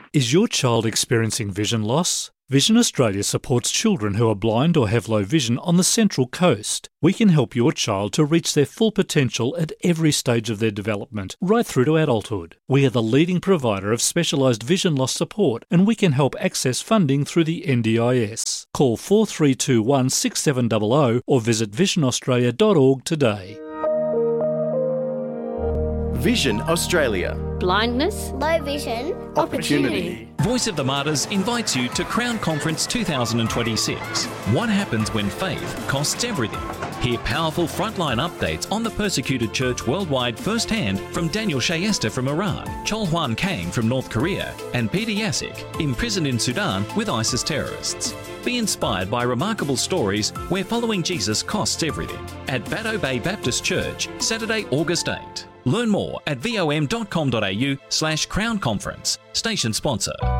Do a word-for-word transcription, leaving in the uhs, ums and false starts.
Is your child experiencing vision loss? Vision Australia supports children who are blind or have low vision on the Central Coast. We can help your child to reach their full potential at every stage of their development, right through to adulthood. We are the leading provider of specialised vision loss support, and we can help access funding through the N D I S. Call four three two one six seven zero zero or visit vision australia dot org today. Vision Australia. Blindness, low vision, opportunity. Voice of the Martyrs invites you to Crown Conference two thousand twenty-six. What happens when faith costs everything? Hear powerful frontline updates on the persecuted church worldwide firsthand from Daniel Shayester from Iran, Chol Hwan Kang from North Korea, and Peter Yasik, imprisoned in Sudan with ISIS terrorists. Be inspired by remarkable stories where following Jesus costs everything. At Baddo Bay Baptist Church, Saturday, August eighth. Learn more at vom dot com dot a u slash crown conference. Station sponsor.